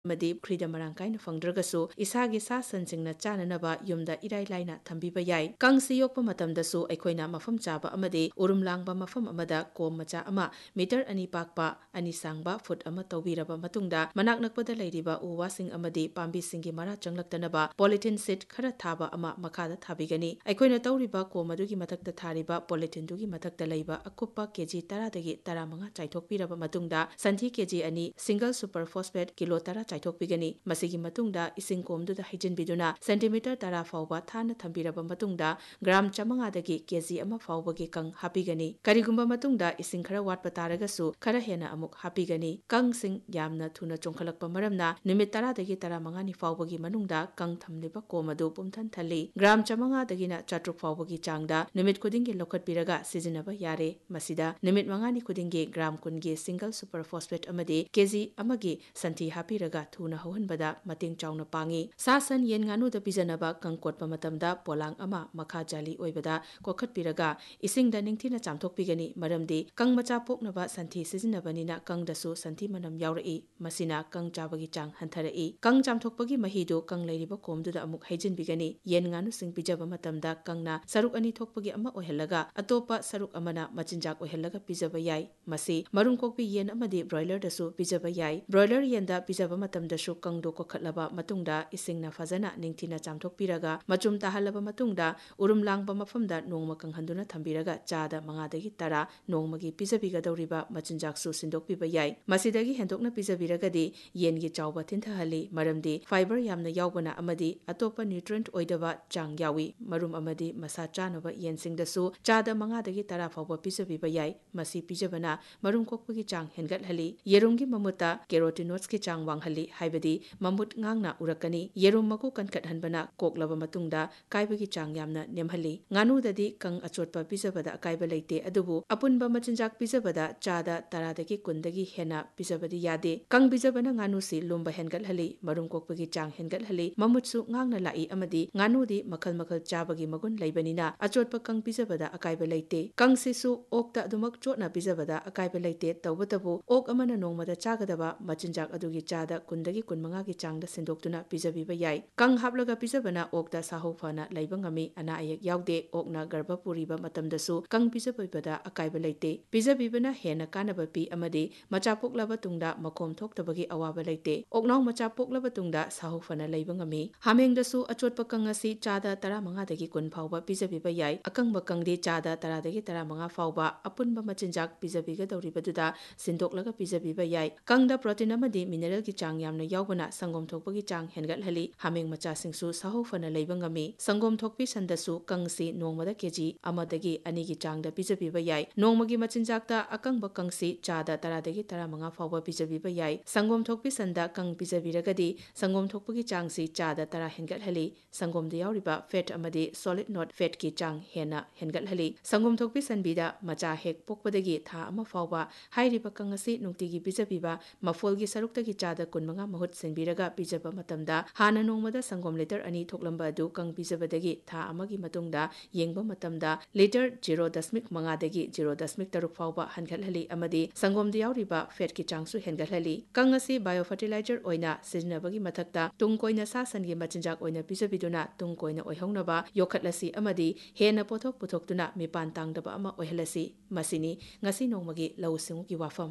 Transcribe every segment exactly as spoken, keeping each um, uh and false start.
मदी फ्रीदा मरांग कायना फंगद्रगसु इसागी सा सनसिंगना चाननबा युमदा इराई लाइना थंबिबा याई कंगसी योकपा मतमदसु अखोइना मफम चाबा अमदे उरुम लांगबा मफम अमदा कोम मचा अमा मीटर अनि पाकपा अनि सांगबा फुट अमा तौबीरबा मतुंगदा मनाक नकपदा लैरिबा उवासिंग अमदे पांबिसिंगी मरा चंगलक्तनबा पॉलिथिन सीट खरा थाबा अमा मखादा थाबिगनी अखोइना तौरिबा कोम अदुगी मथक्ता थारिबा पॉलिथिन दुगी मथक्ता लैबा अकुप्पा केजी तरा दगी तरा मंगा चाइथोकपीरबा मतुंगदा संथि केजी अनि सिंगल सुपर फॉस्फेट किलो तरा चाइथोकपीगनी मसिगी मतुंगदा इसिंग कोमदुदा हिजिनबिदुना सेंटीमीटर तरा फाउबा थाना थंबिरबा मतुंगदा ग्राम चमंगादगी केजी अमा फाउबगी कंग हापीगनी करिगुंबा मतुंगदा इसिंग खरा वाटपा तारगसु खरा हेना अमुक हापीगनी कंग सिंग यामना थुना चोंखलकपा मरमना निमिट तरा दगी तरा मंगानी फाउबगी मनुंगदा कंग थमलिबा कोमदु पुमथन थल्ली ग्राम चमंगादगिना चाट्रुक फाउबगी चांगदा निमिट खुदिंगी लोखटपीरगा सिजिनबा यारे मसिदा निमिट मंगानी खुदिंगी ग्राम कुनगी सिंगल सुपर फॉस्फेट अमदे केजी अमगी संथि हापीरगा थुना हौहनबदा मतेंग चाउना पांगी सासन येन गानुदा पिजनबा कंकोटपा मतमदा पोलांग अमा मखा जाली ओइबदा कोखटपीरगा इसिंगदा निंगथिना चामथोकपीगनी मरमदि कंग मचा पोकनबा संथि सिजिनबनिना कंगदसु संथि मनम यावरई मसिना कंग चाबगी चांग हंथरई कंग चामथोकपगी महिदो कंग लैरिबा कोमदुदा अमुक हैजिनबिगनी येन गानु सिंग पिजबा मतमदा कंगना सरुक अनि थोकपगी अमा ओहलगा अतोपा सरुक अमना मचिनजाक ओहलगा पिजबा याई मसि मरुम कोकपी येन अमदि ब्रॉयलर दसु पिजबा याई ब्रॉयलर येनदा पिजबा मतमदसु कंगदो कोखटलबा मतुंगदा इसिंगना फजना निंगथिना चामथोकपीरगा मचुम ताहलबा मतुंगदा उरुम लांगबा मफमदा नोंगमा कंगहंदुना थंबिरगा चादा मंगादगी तरा नोंगमगी पिजबिगदौरिबा मचिनजाकसु सिंदोकपीबा याई मसिदगी हेंदोकना पिजबिरगदि येनगी चावबा थिनथहली मरमदि फाइबर यामना यावबना अमदि अतोपा न्यूट्रिएंट ओइदबा चांग यावी मरुम अमदि मसा चानबा येनसिंगदसु चादा मंगादगी तरा फावबा पिजबिबा याई मसि पिजबना मरुम कोकपगी चांग हेनगटहली येरुमगी ममुता केरोटिनोइड्सकी चांग वांगहली हाइबदि ममुत ngang urakani yerum maku kankat hanbana koklaba matungda kaibagi chang yamna nemhali nganu dadi kang achotpa pisabada kaiba leite adubu apunba machinjak pisabada chada taradagi kundagi hena pisabadi yade kang bisabana nganu si lumba hengal hali marum kokpagi chang hengal hali mamutsu ngangna lai amadi nganu di makhal makhal chabagi magun leibanina achotpa kang pisabada akaiba leite kang sisu okta adumak chotna pisabada akaiba leite tawbatabu ok amana nongmada chagadaba machinjak adugi chada kundagi kunmanga gi changda सिंदोक्तुना पिजबिबा याई कंग हापलगा पिजबना ओकदा साहौ फना लैबा ngami ana ayak yaude okna garba puriba matamdasu kang pijabiबदा अकाइबा लेते पिजबिबना हेना कानबा पि अमदि मचा पोकलबा तुंगदा मखोम थोक्तबगी अवाबा लेते ओकनाउ मचा पोकलबा तुंगदा साहौ फना लैबा ngami हामेंगदसु अचोटपा कंगसी चादा तरामंगा दगी कुन फावबा पिजबिबा याई अकंगबा कंगदि चादा तरा दगी तरामंगा फावबा अपुनबा मचिनजाक पिजबिगा दौरिबदुदा सिंदोकलगा पिजबिबा याई कंगदा protein अमदि mineral की चांग यामना यावबना संगोम थोकपगी चांग हेनगटहली हामेंग मचा सिंगसु साहौ फना लैबा ngami संगोम थोकपी संदसु कंगसी नोंगमदा केजी अमदगी अनिगी चांगदा पिजबिबा याई नोंगमगी मचिनजाकता अकंगबा कंगसी चादा तरादगी तरामंगा फावबा पिजबिबा याई संगोम थोकपी संदा कंग पिजबिरगदी संगोम थोकपगी चांगसी चादा तरा हेनगटहली संगोमदा यावरिबा फेट अमदि सॉलिड नॉट फेट की चांग हेना हेनगटहली संगोम थोकपी संबिदा मचा हेक पोकपदगी था अमा फावबा हाइरिबा कंगसी नुंगतिगी पिजबिबा मफोलगी सरुक्तगी चादा कुनमंगा महुत सिंबिरगा पिजबा मतमदा हाना नोंगमदा संगोम लिटर अनि थोकलंबा अदु कंग पिजबदगी था अमगी मतुंगदा येंगबा मतमदा लिटर जीरो दशमिक मंगादगी जीरो दशमिक तरुक फावबा हनगटहली अमदि संगोमदा यावरिबा फेट की चांगसु हेनगटहली कंग असि बायो फर्टिलाइजर ओइना सिजनबगी मथक्ता तुंग कोइना सासनगी मचिनजाक ओइना पिजबिदुना तुंग कोइना ओइहौनबा योखटलसी अमदि हेना पोथोक पुथोक्तुना मिपान तांगदबा अमा ओइहलसी मसिनी ngasi nongmagi lau singugi wafam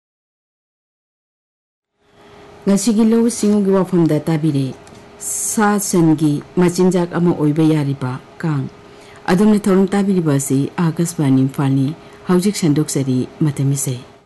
ngasi lau singugi wafam da tabire sa sangi machinjak ama oiba yariba kang adumne thorum tabiri basi Akashvani Imphal ni haujik sandok sari matamisai